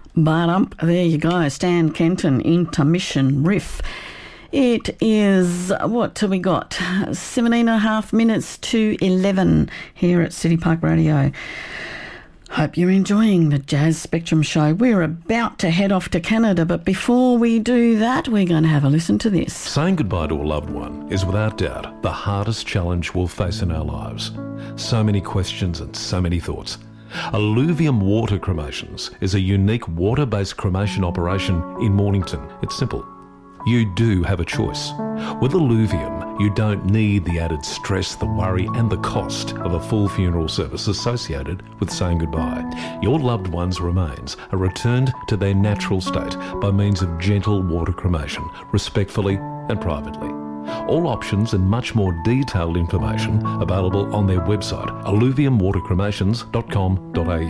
There you go, Stan Kenton, Intermission Riff. It is, what have we got? 17 and a half minutes to 11 here at City Park Radio. Hope you're enjoying the Jazz Spectrum show. We're about to head off to Canada, but before we do that, we're going to have a listen to this. Saying goodbye to a loved one is without doubt the hardest challenge we'll face in our lives. So many questions and so many thoughts. Alluvium Water Cremations is a unique water-based cremation operation in Mornington. It's simple. You do have a choice. With Alluvium, you don't need the added stress, the worry and the cost of a full funeral service associated with saying goodbye. Your loved one's remains are returned to their natural state by means of gentle water cremation, respectfully and privately. All options and much more detailed information available on their website, alluviumwatercremations.com.au.